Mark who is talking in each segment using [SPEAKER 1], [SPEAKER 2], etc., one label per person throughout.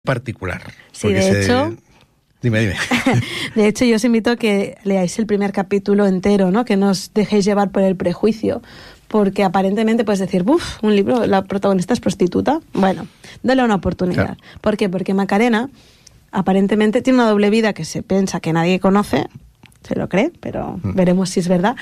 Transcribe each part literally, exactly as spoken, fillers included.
[SPEAKER 1] particular.
[SPEAKER 2] Sí, de se... hecho...
[SPEAKER 1] Dime, dime.
[SPEAKER 2] De hecho, yo os invito a que leáis el primer capítulo entero, ¿no? Que no os dejéis llevar por el prejuicio, porque aparentemente puedes decir, uff, un libro, la protagonista es prostituta. Bueno, dale una oportunidad. Claro. ¿Por qué? Porque Macarena aparentemente tiene una doble vida que se piensa que nadie conoce, se lo cree, pero mm. veremos si es verdad.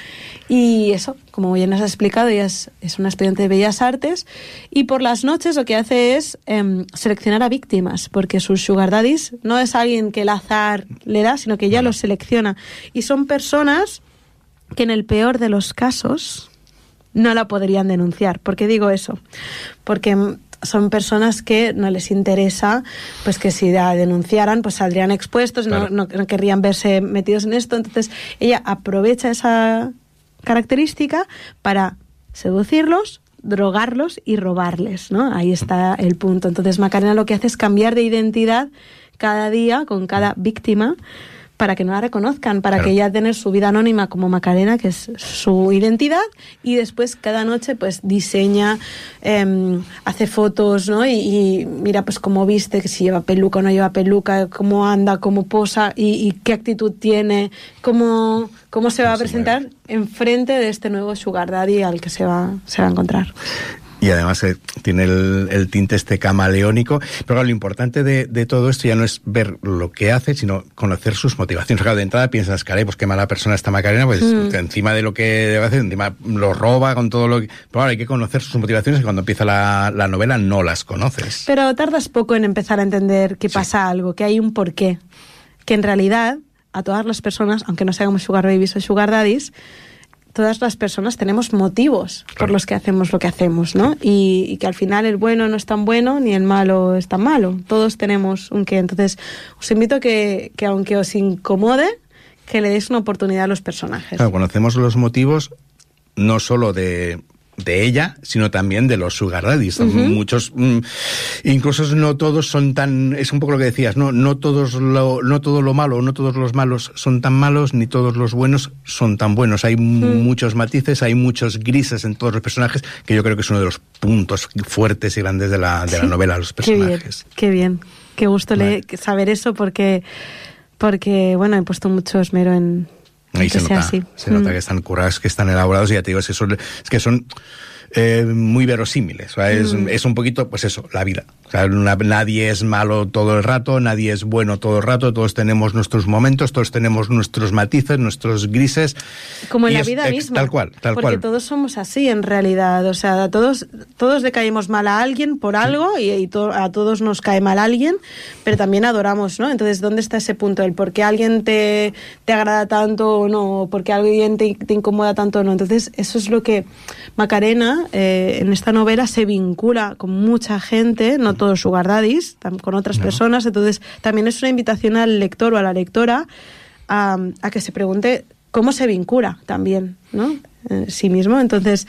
[SPEAKER 2] Y eso, como bien nos has explicado, ella es, es una estudiante de Bellas Artes y por las noches lo que hace es eh, seleccionar a víctimas, porque sus sugar daddies no es alguien que el azar le da, sino que ella no. los selecciona. Y son personas que en el peor de los casos no la podrían denunciar. ¿Por qué digo eso? Porque son personas que no les interesa, pues que si la denunciaran, pues saldrían expuestos, claro. no, no, no querrían verse metidos en esto. Entonces ella aprovecha esa característica para seducirlos, drogarlos y robarles, ¿no? Ahí está el punto. Entonces Macarena lo que hace es cambiar de identidad cada día con cada víctima, para que no la reconozcan, para claro. que ella tenga su vida anónima como Macarena, que es su identidad, y después cada noche pues diseña, eh, hace fotos, ¿no? Y, y mira pues cómo viste, que si lleva peluca o no lleva peluca, cómo anda, cómo posa y, y qué actitud tiene, cómo, cómo se va a presentar enfrente de este nuevo sugar daddy al que se va, se va a encontrar.
[SPEAKER 1] Y además eh, tiene el, el tinte este camaleónico. Pero claro, lo importante de, de todo esto ya no es ver lo que hace, sino conocer sus motivaciones. Claro, de entrada piensas, caray, pues qué mala persona está Macarena, pues mm. encima de lo que hace, encima lo roba con todo lo que... Pero claro, hay que conocer sus motivaciones y cuando empieza la, la novela no las conoces.
[SPEAKER 2] Pero tardas poco en empezar a entender que pasa sí. algo, que hay un porqué. Que en realidad, a todas las personas, aunque no seamos sugar babies o sugar daddies, todas las personas tenemos motivos claro. por los que hacemos lo que hacemos, ¿no? Y, y que al final el bueno no es tan bueno ni el malo es tan malo. Todos tenemos un qué. Entonces, os invito a que, que aunque os incomode, que le deis una oportunidad a los personajes.
[SPEAKER 1] Claro, conocemos los motivos no solo de... de ella, sino también de los sugar daddies. Uh-huh. Muchos, mm, incluso no todos son tan, es un poco lo que decías, no, no todos lo, no todo lo malo, no todos los malos son tan malos, ni todos los buenos son tan buenos. Hay uh-huh. muchos matices, hay muchos grises en todos los personajes, que yo creo que es uno de los puntos fuertes y grandes de la, de la novela, los personajes.
[SPEAKER 2] Qué bien, qué bien, qué gusto vale. le, saber eso, porque, porque, bueno, he puesto mucho esmero en...
[SPEAKER 1] Ahí se nota, así. se nota mm. que están curados, que están elaborados, y ya te digo, es, eso, es que son eh, muy verosímiles. O sea, es, mm. es un poquito, pues eso, la vida. O sea, una, nadie es malo todo el rato, nadie es bueno todo el rato, todos tenemos nuestros momentos, todos tenemos nuestros matices, nuestros grises.
[SPEAKER 2] Como en la
[SPEAKER 1] es,
[SPEAKER 2] vida
[SPEAKER 1] ex,
[SPEAKER 2] misma.
[SPEAKER 1] Tal cual, tal
[SPEAKER 2] porque
[SPEAKER 1] cual.
[SPEAKER 2] Porque todos somos así en realidad. O sea, todos, todos le caemos mal a alguien por algo sí. y, y to, a todos nos cae mal alguien, pero también adoramos, ¿no? Entonces, ¿dónde está ese punto? El por qué alguien te, te agrada tanto o no, por qué alguien te, te incomoda tanto o no. Entonces, eso es lo que Macarena, eh, en esta novela, se vincula con mucha gente, no todos sugar daddies, con otras no. personas. Entonces, también es una invitación al lector o a la lectora a, a que se pregunte cómo se vincula también, ¿no? En sí mismo. Entonces,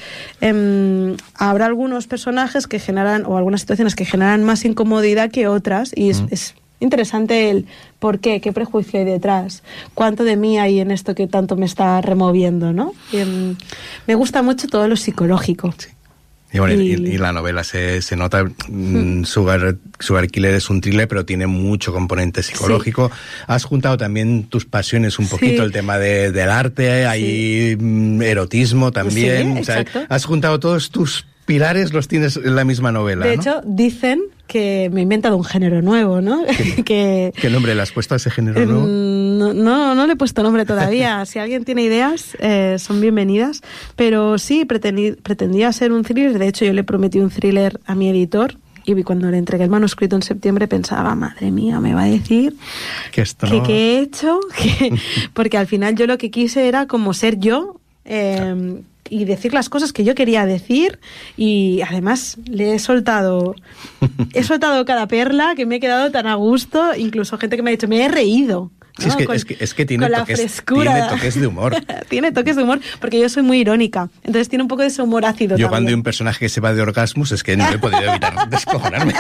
[SPEAKER 2] eh, habrá algunos personajes que generan, o algunas situaciones que generan más incomodidad que otras, y es, mm. es interesante el por qué, qué prejuicio hay detrás, cuánto de mí hay en esto que tanto me está removiendo, ¿no? Y, eh, me gusta mucho todo lo psicológico.
[SPEAKER 1] Sí. Y, bueno, y, y la novela se, se nota, mm. Sugar, Sugar Killer es un thriller, pero tiene mucho componente psicológico. Sí. Has juntado también tus pasiones un poquito, sí. el tema de, del arte, sí. hay mm, erotismo también.
[SPEAKER 2] Sí,
[SPEAKER 1] o sea,
[SPEAKER 2] exacto.
[SPEAKER 1] Has juntado todos tus pilares, los tienes en la misma novela,
[SPEAKER 2] De
[SPEAKER 1] ¿no?
[SPEAKER 2] hecho, dicen que me he inventado un género nuevo, ¿no?
[SPEAKER 1] ¿Qué,
[SPEAKER 2] que,
[SPEAKER 1] ¿Qué nombre le has puesto a ese género nuevo?
[SPEAKER 2] No, no, no le he puesto nombre todavía. Si alguien tiene ideas, eh, son bienvenidas. Pero sí, pretendí, pretendía ser un thriller. De hecho, yo le prometí un thriller a mi editor. Y cuando le entregué el manuscrito en septiembre pensaba, madre mía, me va a decir
[SPEAKER 1] que, esto
[SPEAKER 2] que,
[SPEAKER 1] no...
[SPEAKER 2] que he hecho. Que... Porque al final yo lo que quise era como ser yo... Eh, claro. Y decir las cosas que yo quería decir, y además le he soltado he soltado cada perla, que me he quedado tan a gusto, incluso gente que me ha dicho, me he reído
[SPEAKER 1] Sí, es, que,
[SPEAKER 2] con,
[SPEAKER 1] es, que, es que tiene
[SPEAKER 2] con
[SPEAKER 1] toques,
[SPEAKER 2] la frescura.
[SPEAKER 1] Tiene toques de humor.
[SPEAKER 2] Tiene toques de humor, porque yo soy muy irónica. Entonces tiene un poco de ese humor ácido
[SPEAKER 1] Yo
[SPEAKER 2] también.
[SPEAKER 1] cuando hay un personaje que se va de orgasmos es que no he podido evitar descojonarme.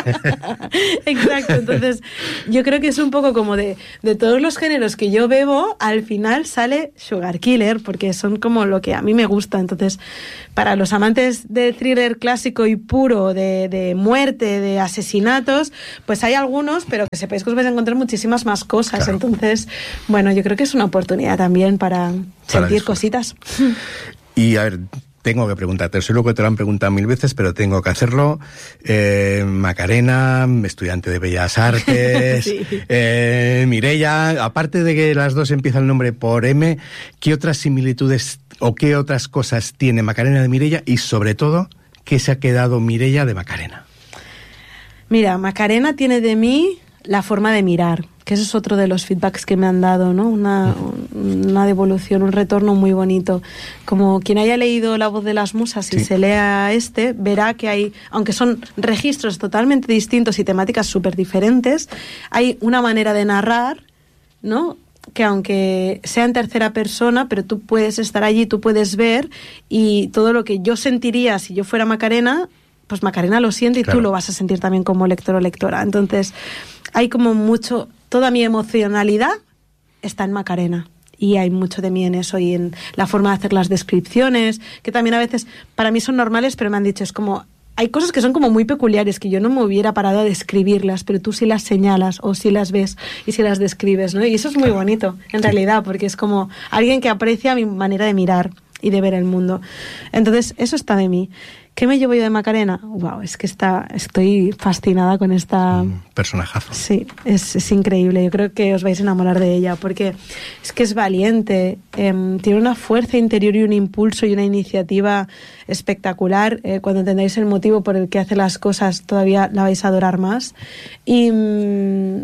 [SPEAKER 2] Exacto, entonces yo creo que es un poco como de, de todos los géneros que yo bebo, al final sale Sugar Killer, porque son como lo que a mí me gusta. Entonces, para los amantes de thriller clásico y puro, de, de muerte, de asesinatos, pues hay algunos, pero que sepáis que os vais a encontrar muchísimas más cosas. Claro. Entonces, bueno, yo creo que es una oportunidad también para, para sentir disfrutar. Cositas.
[SPEAKER 1] Y a ver, tengo que preguntarte, seguro que te lo han preguntado mil veces, pero tengo que hacerlo. Eh, Macarena, estudiante de Bellas Artes, sí. eh, Mireia, aparte de que las dos empiezan el nombre por M, ¿qué otras similitudes o qué otras cosas tiene Macarena de Mireia? Y sobre todo, ¿qué se ha quedado Mireia de Macarena?
[SPEAKER 2] Mira, Macarena tiene de mí la forma de mirar, que eso es otro de los feedbacks que me han dado, ¿no? Una, una devolución, un retorno muy bonito. Como quien haya leído La voz de las musas y sí. se lea este, verá que hay, aunque son registros totalmente distintos y temáticas súper diferentes, hay una manera de narrar, ¿no?, que aunque sea en tercera persona, pero tú puedes estar allí, tú puedes ver, y todo lo que yo sentiría si yo fuera Macarena, pues Macarena lo siente y claro. tú lo vas a sentir también como lector o lectora. Entonces, hay como mucho, toda mi emocionalidad está en Macarena. Y hay mucho de mí en eso y en la forma de hacer las descripciones, que también a veces para mí son normales, pero me han dicho, es como, hay cosas que son como muy peculiares, que yo no me hubiera parado a describirlas, pero tú sí las señalas o sí las ves y sí las describes, ¿no? Y eso es muy bonito, en realidad, porque es como alguien que aprecia mi manera de mirar y de ver el mundo. Entonces, eso está de mí. ¿Qué me llevo yo de Macarena? Wow, es que está, estoy fascinada con esta...
[SPEAKER 1] Un personajazo.
[SPEAKER 2] Sí, es, es increíble. Yo creo que os vais a enamorar de ella, porque es que es valiente, eh, tiene una fuerza interior y un impulso y una iniciativa espectacular. Eh, cuando entendáis el motivo por el que hace las cosas, todavía la vais a adorar más. Y... Mmm,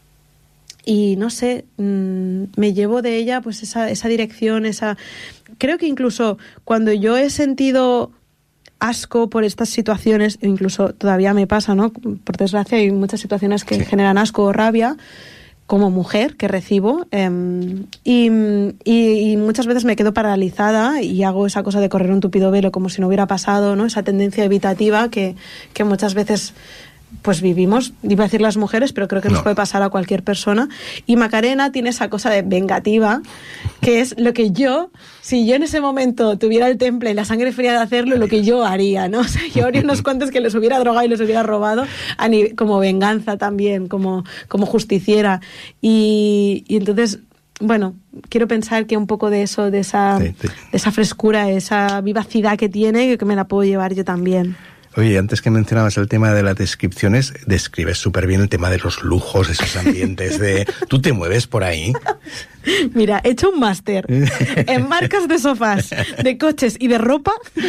[SPEAKER 2] Y no sé, mmm, me llevo de ella pues esa, esa dirección, esa... Creo que incluso cuando yo he sentido asco por estas situaciones, incluso todavía me pasa, ¿no? Por desgracia hay muchas situaciones que sí. generan asco o rabia, como mujer que recibo, eh, y, y, y muchas veces me quedo paralizada y hago esa cosa de correr un tupido velo como si no hubiera pasado, ¿no? Esa tendencia evitativa que, que muchas veces... pues vivimos, iba a decir las mujeres, pero creo que no. nos puede pasar a cualquier persona. Y Macarena tiene esa cosa de vengativa, que es lo que yo, si yo en ese momento tuviera el temple y la sangre fría de hacerlo, lo que yo haría, ¿no? O sea, yo haría unos cuantos que les hubiera drogado y les hubiera robado, a nivel, como venganza también, como, como justiciera. Y, y entonces... Bueno, quiero pensar que un poco de eso, de esa, sí, sí. de esa frescura, esa vivacidad que tiene, que me la puedo llevar yo también.
[SPEAKER 1] Oye, antes que mencionabas el tema de las descripciones, describes súper bien el tema de los lujos, esos ambientes de... ¿Tú te mueves por ahí?
[SPEAKER 2] Mira, he hecho un máster en marcas de sofás, de coches y de ropa,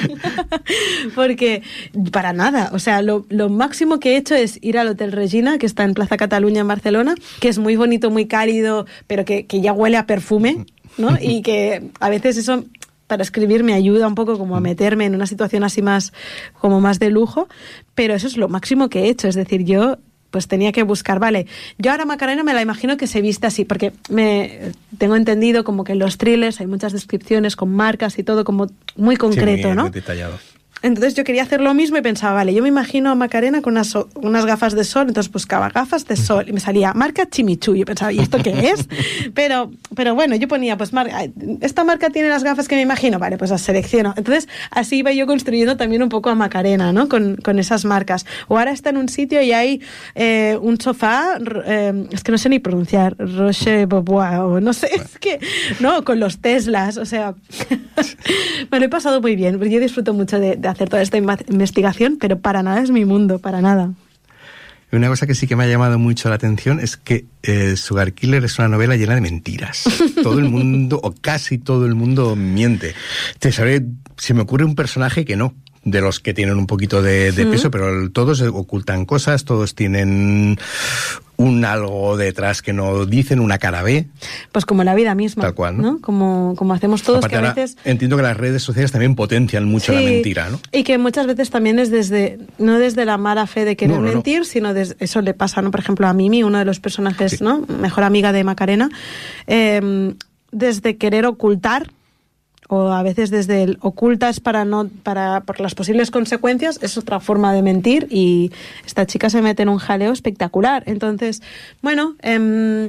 [SPEAKER 2] porque para nada, o sea, lo, lo máximo que he hecho es ir al Hotel Regina, que está en Plaza Cataluña en Barcelona, que es muy bonito, muy cálido, pero que, que ya huele a perfume, ¿no? Y que a veces eso... para escribir me ayuda un poco como a meterme en una situación así más, como más de lujo, pero eso es lo máximo que he hecho, es decir, yo pues tenía que buscar, vale, yo ahora Macarena me la imagino que se viste así, porque me tengo entendido como que en los thrillers hay muchas descripciones con marcas y todo como muy concreto, sí, muy, ¿no?
[SPEAKER 1] Muy detallado.
[SPEAKER 2] Entonces yo quería hacer lo mismo y pensaba, vale, yo me imagino a Macarena con unas, unas gafas de sol, entonces buscaba gafas de sol y me salía marca Chimichú. Y yo pensaba, ¿y esto qué es? Pero, pero bueno, yo ponía, pues marca, esta marca tiene las gafas que me imagino, vale, pues las selecciono. Entonces así iba yo construyendo también un poco a Macarena, ¿no? Con, con esas marcas. O ahora está en un sitio y hay eh, un sofá, eh, es que no sé ni pronunciar, Roche Bobois, o no sé, es que, no, con los Teslas, o sea, me lo he pasado muy bien, yo disfruto mucho de, de hacer toda esta investigación, pero para nada es mi mundo, para nada.
[SPEAKER 1] Una cosa que sí que me ha llamado mucho la atención es que eh, Sugar Killer es una novela llena de mentiras. Todo el mundo, o casi todo el mundo, miente. Te sabré, se me ocurre un personaje que no, de los que tienen un poquito de, de peso, pero todos ocultan cosas, todos tienen un algo detrás que no dicen, una cara B.
[SPEAKER 2] Pues como la vida misma.
[SPEAKER 1] Tal cual, ¿no?
[SPEAKER 2] ¿no? Como, como hacemos todos.
[SPEAKER 1] Aparte,
[SPEAKER 2] que a veces...
[SPEAKER 1] entiendo que las redes sociales también potencian mucho
[SPEAKER 2] sí,
[SPEAKER 1] la mentira, ¿no?
[SPEAKER 2] Y que muchas veces también es desde, no desde la mala fe de querer no, no, mentir, no. sino desde, eso le pasa, ¿no? Por ejemplo, a Mimi, uno de los personajes, sí. ¿no? Mejor amiga de Macarena, eh, desde querer ocultar, o a veces desde el ocultas para no para por las posibles consecuencias, es otra forma de mentir, y esta chica se mete en un jaleo espectacular. Entonces, bueno, eh,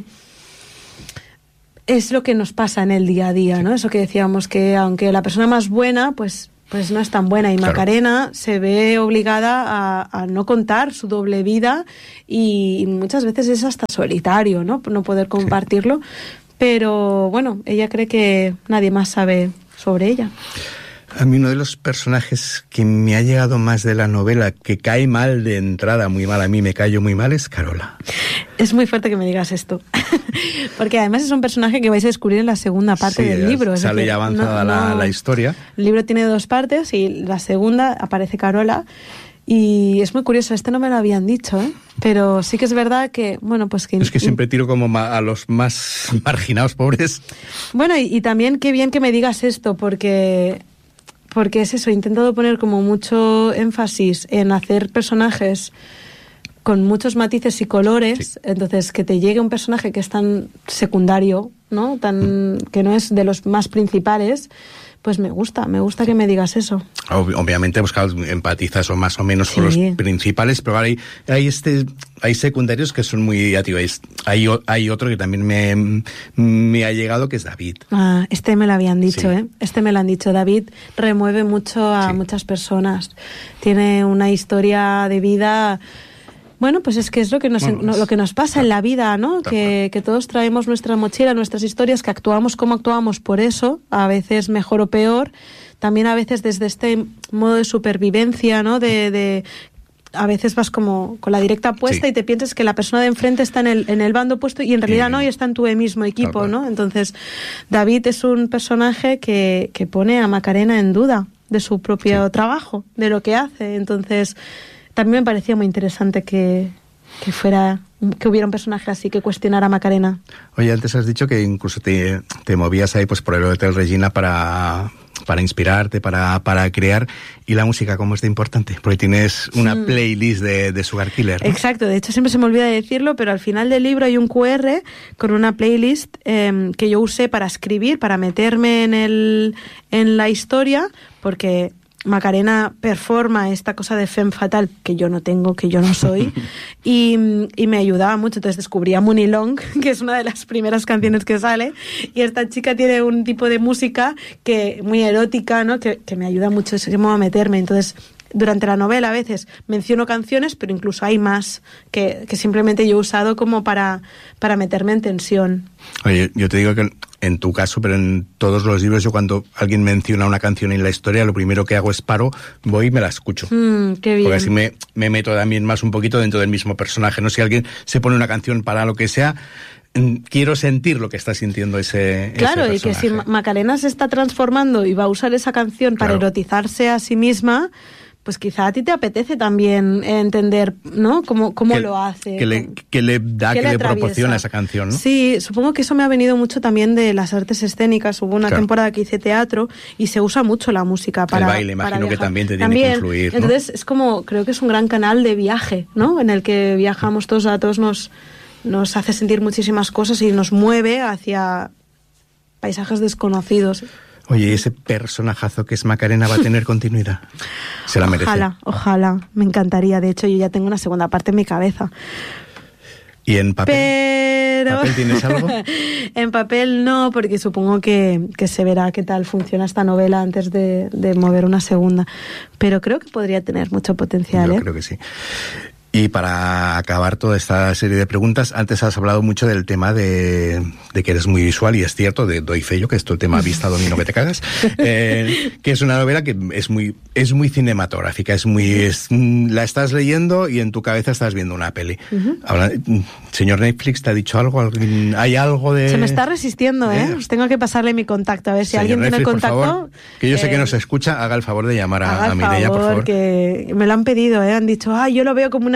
[SPEAKER 2] es lo que nos pasa en el día a día, ¿no? Eso que decíamos, que aunque la persona más buena, pues pues no es tan buena, y Macarena claro. se ve obligada a, a no contar su doble vida, y, y muchas veces es hasta solitario, ¿no? No poder compartirlo, sí. Pero bueno, ella cree que nadie más sabe sobre ella.
[SPEAKER 1] A mí uno de los personajes que me ha llegado más de la novela, que cae mal de entrada, muy mal, a mí me cayó muy mal, es Carola.
[SPEAKER 2] Es muy fuerte que me digas esto, porque además es un personaje que vais a descubrir en la segunda parte sí, del libro.
[SPEAKER 1] Sale decir, ya avanzada no, no, la, la historia.
[SPEAKER 2] El libro tiene dos partes y la segunda aparece Carola. Y es muy curioso, este no me lo habían dicho, ¿eh? Pero sí que es verdad que, bueno, pues que...
[SPEAKER 1] Es que siempre tiro como a los más marginados, pobres.
[SPEAKER 2] Bueno, y, y también qué bien que me digas esto, porque, porque es eso, he intentado poner como mucho énfasis en hacer personajes con muchos matices y colores, sí. Entonces que te llegue un personaje que es tan secundario, ¿no? Tan mm. que no es de los más principales... Pues me gusta, me gusta que me digas eso.
[SPEAKER 1] Obviamente, pues claro, empatizas o más o menos sí. con los principales, pero hay, hay este, hay secundarios que son muy activos. Hay, hay otro que también me, me ha llegado, que es David.
[SPEAKER 2] Ah, este me lo habían dicho, sí. ¿eh? Este me lo han dicho. David remueve mucho a
[SPEAKER 1] sí.
[SPEAKER 2] muchas personas. Tiene una historia de vida... Bueno, pues es que es lo que nos, bueno, no, lo que nos pasa en la vida, ¿no? Que, que todos traemos nuestra mochila, nuestras historias, que actuamos como actuamos por eso, a veces mejor o peor, también a veces desde este modo de supervivencia, ¿no? De, de a veces vas como con la directa puesta sí. y te piensas que la persona de enfrente está en el, en el bando opuesto y en realidad sí. no, y está en tu mismo equipo, ¿no? Entonces, David es un personaje que, que pone a Macarena en duda de su propio sí. trabajo, de lo que hace. Entonces... También me parecía muy interesante que, que fuera que hubiera un personaje así que cuestionara a Macarena.
[SPEAKER 1] Oye, antes has dicho que incluso te, te movías ahí pues por el Hotel Regina para, para inspirarte, para, para crear. ¿Y la música cómo es de importante? Porque tienes una mm. playlist de, de Sugar Killer, ¿no?
[SPEAKER 2] Exacto, de hecho siempre se me olvida de decirlo, pero al final del libro hay un cu erre con una playlist eh, que yo usé para escribir, para meterme en, el, en la historia, porque... Macarena performa esta cosa de femme fatal que yo no tengo, que yo no soy, y, y me ayudaba mucho. Entonces descubrí a Mooney Long, que es una de las primeras canciones que sale, y esta chica tiene un tipo de música que muy erótica, ¿no? que, que me ayuda muchísimo a meterme. Entonces, durante la novela a veces menciono canciones, pero incluso hay más que, que simplemente yo he usado como para, para meterme en tensión.
[SPEAKER 1] Oye, yo te digo que en tu caso, pero en todos los libros, yo cuando alguien menciona una canción en la historia, lo primero que hago es paro, voy y me la escucho.
[SPEAKER 2] Mm, qué bien.
[SPEAKER 1] Porque así me, me meto también más un poquito dentro del mismo personaje. No, si alguien se pone una canción para lo que sea, quiero sentir lo que está sintiendo ese
[SPEAKER 2] Claro,
[SPEAKER 1] ese
[SPEAKER 2] y que si Macarena se está transformando y va a usar esa canción para claro. erotizarse a sí misma, pues quizá a ti te apetece también entender, ¿no? Cómo, cómo
[SPEAKER 1] que,
[SPEAKER 2] lo hace.
[SPEAKER 1] Que le, que le da, que, que le, le proporciona esa canción, ¿no?
[SPEAKER 2] Sí, supongo que eso me ha venido mucho también de las artes escénicas. Hubo una claro. temporada que hice teatro y se usa mucho la música para
[SPEAKER 1] el baile, imagino
[SPEAKER 2] para
[SPEAKER 1] que también te
[SPEAKER 2] también.
[SPEAKER 1] tiene que influir, ¿no?
[SPEAKER 2] Entonces es como, creo que es un gran canal de viaje, ¿no? En el que viajamos todos, a todos nos, nos hace sentir muchísimas cosas y nos mueve hacia paisajes desconocidos.
[SPEAKER 1] Oye, ¿ese personajazo que es Macarena va a tener continuidad? Se la merece.
[SPEAKER 2] Ojalá, ojalá. Me encantaría. De hecho, yo ya tengo una segunda parte en mi cabeza.
[SPEAKER 1] ¿Y en papel?
[SPEAKER 2] Pero...
[SPEAKER 1] ¿Papel tienes algo?
[SPEAKER 2] En papel no, porque supongo que, que se verá qué tal funciona esta novela antes de, de mover una segunda. Pero creo que podría tener mucho potencial,
[SPEAKER 1] Yo
[SPEAKER 2] ¿eh?
[SPEAKER 1] creo que sí. Y para acabar toda esta serie de preguntas, antes has hablado mucho del tema de, de que eres muy visual, y es cierto, de doy fe yo, que es tu tema vista domino que te cagas, eh, que es una novela que es muy es muy cinematográfica, es muy es, la estás leyendo y en tu cabeza estás viendo una peli. Uh-huh. Ahora, señor Netflix, ¿te ha dicho algo? ¿Hay algo de...?
[SPEAKER 2] Se me está resistiendo, ¿eh? Pues tengo que pasarle mi contacto, a ver si
[SPEAKER 1] señor
[SPEAKER 2] alguien
[SPEAKER 1] Netflix,
[SPEAKER 2] tiene contacto.
[SPEAKER 1] Por favor, que yo sé
[SPEAKER 2] eh,
[SPEAKER 1] que nos escucha, haga el favor de llamar a,
[SPEAKER 2] a
[SPEAKER 1] Mireia, por favor.
[SPEAKER 2] Que me lo han pedido, ¿eh? Han dicho, ah, yo lo veo como una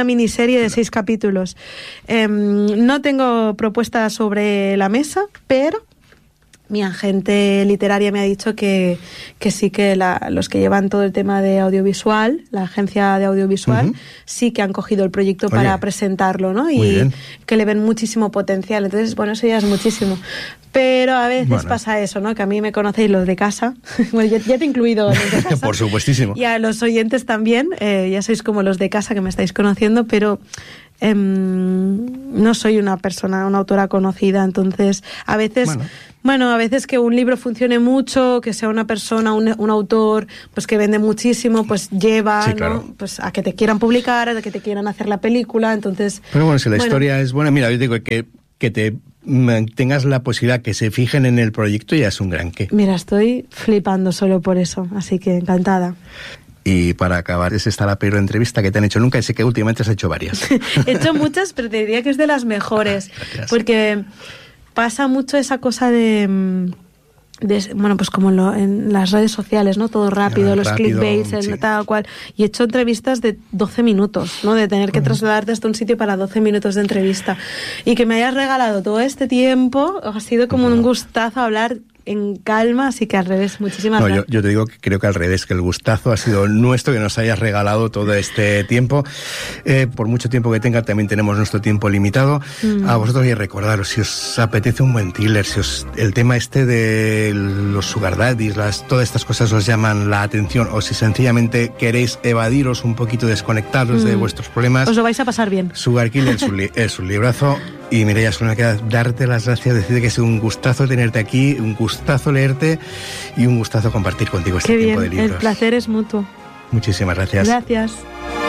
[SPEAKER 2] miniserie de seis capítulos. Eh, no tengo propuestas sobre la mesa, pero mi agente literaria me ha dicho que, que sí que la, los que llevan todo el tema de audiovisual, la agencia de audiovisual, uh-huh. sí que han cogido el proyecto Oye, para presentarlo, ¿no? Y que le ven muchísimo potencial. Entonces, bueno, eso ya es muchísimo. Pero a veces bueno. pasa eso, ¿no? Que a mí me conocéis los de casa. Bueno, ya, ya te he incluido los de casa.
[SPEAKER 1] Por supuestísimo.
[SPEAKER 2] Y a los oyentes también. Eh, ya sois como los de casa que me estáis conociendo, pero eh, no soy una persona, una autora conocida. Entonces, a veces... Bueno. Bueno, a veces que un libro funcione mucho, que sea una persona, un, un autor, pues que vende muchísimo, pues lleva, sí, claro. ¿no? Pues a que te quieran publicar, a que te quieran hacer la película, entonces...
[SPEAKER 1] Pero bueno, si la
[SPEAKER 2] bueno.
[SPEAKER 1] historia es buena, mira, yo digo que, que te tengas la posibilidad que se fijen en el proyecto ya es un gran qué.
[SPEAKER 2] Mira, estoy flipando solo por eso, así que encantada.
[SPEAKER 1] Y para acabar, es esta la peor entrevista que te han hecho nunca, y sé que últimamente has hecho varias.
[SPEAKER 2] He hecho muchas, pero te diría que es de las mejores,
[SPEAKER 1] Gracias.
[SPEAKER 2] Porque... pasa mucho esa cosa de, de bueno, pues como en, lo, en las redes sociales, ¿no? Todo rápido, no, los rápido, clickbaits, sí. tal cual. Y he hecho entrevistas de doce minutos, ¿no? De tener que uh-huh. trasladarte hasta un sitio para doce minutos de entrevista. Y que me hayas regalado todo este tiempo, ha sido como uh-huh. un gustazo hablar en calma, así que al revés, muchísimas
[SPEAKER 1] no,
[SPEAKER 2] gracias.
[SPEAKER 1] Yo, yo te digo que creo que al revés, que el gustazo ha sido nuestro, que nos hayas regalado todo este tiempo. Eh, por mucho tiempo que tenga, también tenemos nuestro tiempo limitado. Mm. A vosotros, y recordaros, si os apetece un buen thriller, si os, el tema este de los sugar daddies, las, todas estas cosas os llaman la atención, o si sencillamente queréis evadiros un poquito, desconectaros mm. de vuestros problemas,
[SPEAKER 2] os lo vais a pasar bien.
[SPEAKER 1] Sugar Killer es un, li- es un librazo. Y Mireia, solo me queda darte las gracias, decirte que es un gustazo tenerte aquí, un gustazo leerte y un gustazo compartir contigo este
[SPEAKER 2] Qué
[SPEAKER 1] tiempo
[SPEAKER 2] bien.
[SPEAKER 1] de libros.
[SPEAKER 2] El placer es mutuo.
[SPEAKER 1] Muchísimas gracias.
[SPEAKER 2] Gracias.